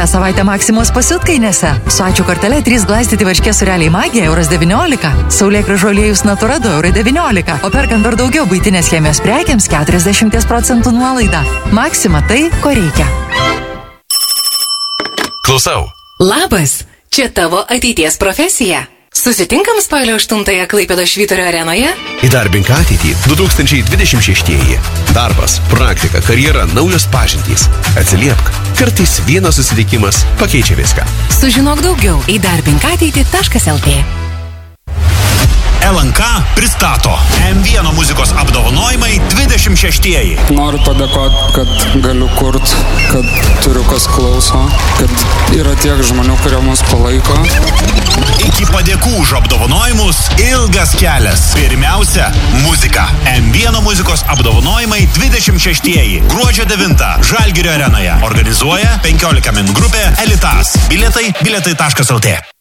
Šią savaitę Maksimos pasiutkainėse. Su ačiū kortele 3 glaistyti varškės sūreliai Magija €19, saulėgrąžų aliejus Natura €19, o perkant dar daugiau buitinės chemijos prekiams 40% nuolaida. Maksima tai, ko reikia. Klausau. Labas, čia tavo ateities profesija. Susitinkam spalio 8 Klaipėdos Švyturio arenoje? Įdarbink ateitį 2026. Darbas, praktika, karjera, naujos pažintys. Atsiliepk. Kartais vienas susitikimas pakeičia viską. Sužinok daugiau įdarbinkateitį.lt. LNK pristato M1 muzikos apdovanojimai 26-ieji. Noriu padėkoti, kad galiu kurt, kad turiu kas klauso, kad yra tiek žmonių, kurie mus palaiko. Iki padėkų už apdovanojimus ilgas kelias. Pirmiausia, muzika. M1 muzikos apdovanojimai 26-ieji. Gruodžio 9 Žalgirio arenoje. Organizuoja 15 min grupė Elitas. Bilietai bilietai.lt.